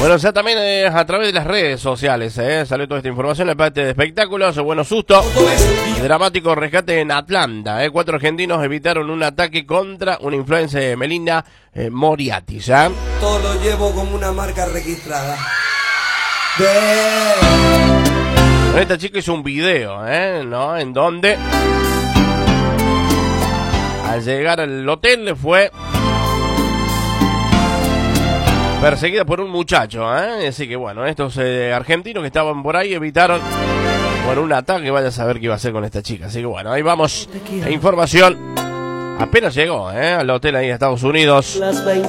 Bueno, ya también a través de las redes sociales salió toda esta información, la parte de espectáculos, bueno, susto, dramático rescate en Atlanta, 4 argentinos evitaron un ataque contra una influencer, Melina Moriarty, ¿ya? Todo lo llevo como una marca registrada. Esta chica hizo un video, ¿no? En donde al llegar al hotel fue perseguida por un muchacho, así que bueno, estos argentinos que estaban por ahí evitaron un ataque, vaya a saber qué iba a hacer con esta chica, así que bueno, ahí vamos, la información apenas llegó al hotel ahí en Estados Unidos.